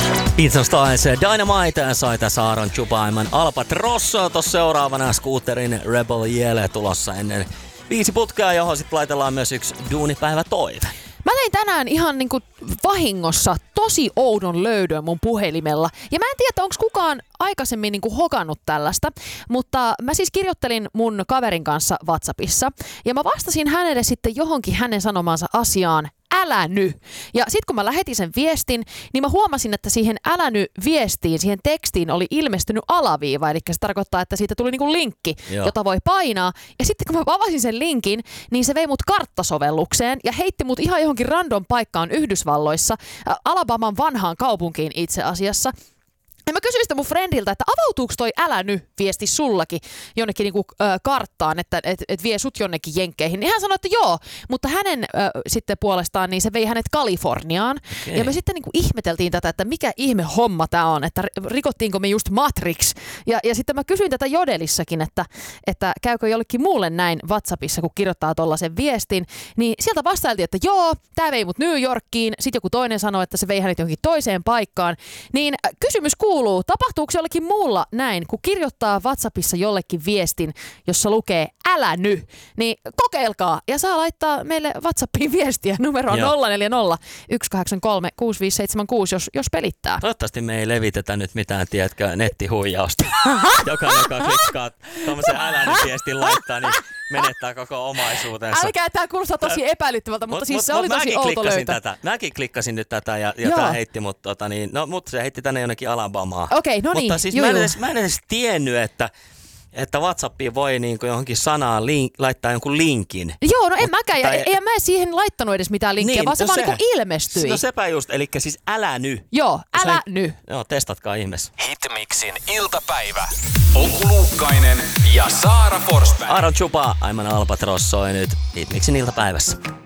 Itse asiassa Dynamite sai tässä Aaron Chupaiman Albatrosso. Tuossa seuraavana Scooterin Rebel Yell tulossa ennen 5 putkea, johon sitten laitellaan myös yksi duunipäivä toive. Mä tein tänään ihan niinku vahingossa tosi oudon löydön mun puhelimella. Ja mä en tiedä, onko kukaan aikaisemmin niinku hokannut tällaista, mutta mä siis kirjoittelin mun kaverin kanssa WhatsAppissa. Ja mä vastasin hänelle sitten johonkin hänen sanomaansa asiaan, älä ny. Ja sit kun mä lähetin sen viestin, niin mä huomasin, että siihen älä ny viestiin, siihen tekstiin oli ilmestynyt alaviiva. Eli se tarkoittaa, että siitä tuli niinku linkki, jota voi painaa. Ja sitten kun mä avasin sen linkin, niin se vei mut karttasovellukseen ja heitti mut ihan johonkin random paikkaan Yhdysvalloissa, Alabaman vanhaan kaupunkiin itse asiassa. Ja mä kysyin sitä mun friendiltä, että avautuuko toi älä ny viesti sullakin jonnekin niinku, karttaan, että et vie sut jonnekin jenkkeihin. Niin hän sanoi, että joo, mutta hänen sitten puolestaan niin se vei hänet Kaliforniaan. Okay. Ja me sitten niinku ihmeteltiin tätä, että mikä ihme homma tää on, että rikottiinko me just Matrix. Ja sitten mä kysyin tätä Jodelissakin, että käykö jollekin muulle näin WhatsAppissa, kun kirjoittaa tollaisen viestin. Niin sieltä vastailtiin, että joo, tää vei mut New Yorkiin. Sitten joku toinen sanoi, että se vei hänet johonkin toiseen paikkaan. Niin kysymys kuuluu, tapahtuuko jollekin muulla näin, kun kirjoittaa WhatsAppissa jollekin viestin, jossa lukee älä ny, niin kokeilkaa ja saa laittaa meille WhatsAppiin viestiä numeroon 040 183 6576, jos pelittää. Toivottavasti me ei levitetä nyt mitään, tiedätkö, nettihuijausta. Jokainen, joka klikkaa tuommoisen älä ny viestin laittaa, niin menettää koko omaisuutensa. Älkää, tää kuulostaa tosi epäilyttävältä, mutta siis se oli tosi outo löytö. Mäkin klikkasin nyt tätä ja tää heitti mut, mutta se heitti tänne jonnekin Alabamaan. Okei, no niin. Mutta siis mä en edes tiennyt, että WhatsAppiin voi niinku johonkin sanaan laittaa jonkun linkin. Joo, no en mäkään. Ja mä en siihen laittanut edes mitään linkkiä, niin, vaan se vaan niinku ilmestyi. No sepä just, eli siis älä ny. Joo, älä ny. Joo, testatkaa ihmeessä. Hitmixin iltapäivä. Ouku Luukkainen ja Saara Forsberg. Aaron Chupa, Aiman Albatross soi nyt Hitmixin iltapäivässä.